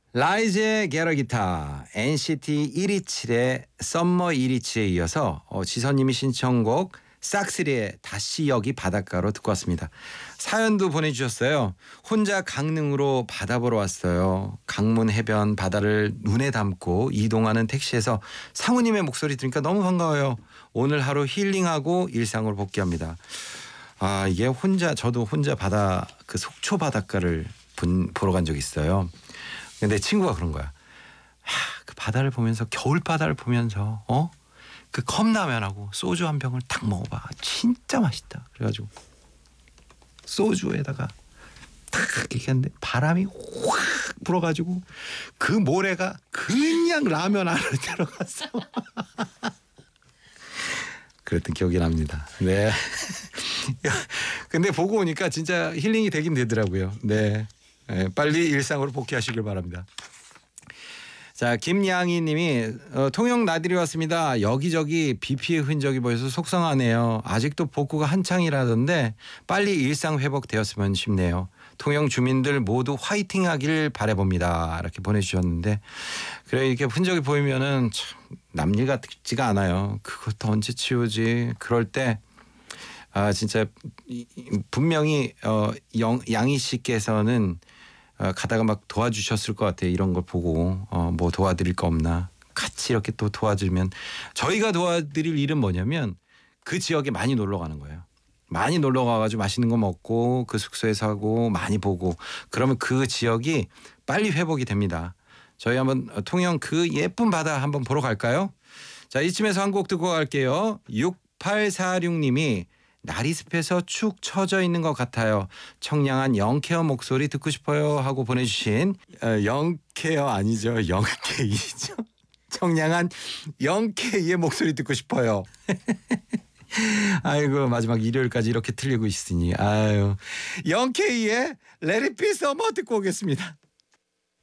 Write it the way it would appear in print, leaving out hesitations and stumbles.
라이즈의 게러기타, NCT 127의 썸머 127에 이어서 지선님이 신청곡 싹스리의 다시 여기 바닷가로 듣고 왔습니다. 사연도 보내주셨어요. 혼자 강릉으로 바다 보러 왔어요. 강문 해변 바다를 눈에 담고 이동하는 택시에서 상우님의 목소리 들으니까 너무 반가워요. 오늘 하루 힐링하고 일상으로 복귀합니다. 아, 이게 저도 혼자 바다 그 속초 바닷가를 보러 간 적이 있어요. 근데 친구가 그런 거야. 그 바다를 보면서 겨울 바다를 보면서 그 컵라면하고 소주 한 병을 딱 먹어봐. 진짜 맛있다. 그래가지고 소주에다가 딱 이렇게 했는데 바람이 확 불어가지고 그 모래가 그냥 라면 안으로 들어갔어. 그랬던 기억이 납니다. 네. 근데 보고 오니까 진짜 힐링이 되긴 되더라고요. 네. 빨리 일상으로 복귀하시길 바랍니다. 자, 김양희 님이 통영 나들이 왔습니다. 여기저기 비 피해 흔적이 보여서 속상하네요. 아직도 복구가 한창이라던데 빨리 일상 회복되었으면 싶네요. 통영 주민들 모두 화이팅 하길 바라봅니다. 이렇게 보내주셨는데 그래 이렇게 흔적이 보이면은 참 남일 같지가 않아요. 그것도 언제 치우지. 그럴 때 진짜 분명히 양희 씨께서는 가다가 막 도와주셨을 것 같아요. 이런 걸 보고 뭐 도와드릴 거 없나. 같이 이렇게 또 도와주면 저희가 도와드릴 일은 뭐냐면 그 지역에 많이 놀러 가는 거예요. 많이 놀러 가가지고 맛있는 거 먹고 그 숙소에서 하고 많이 보고 그러면 그 지역이 빨리 회복이 됩니다. 저희 한번 통영 그 예쁜 바다 한번 보러 갈까요? 자, 이쯤에서 한 곡 듣고 갈게요. 6846님이 날이 습해서 축 처져 있는 것 같아요. 청량한 영케어 목소리 듣고 싶어요 하고 보내주신 영케어 아니죠. 영케이죠. 청량한 영케이의 목소리 듣고 싶어요. 아이고 마지막 일요일까지 이렇게 틀리고 있으니 아유 영케이의 Let It Be Summer 듣고 오겠습니다.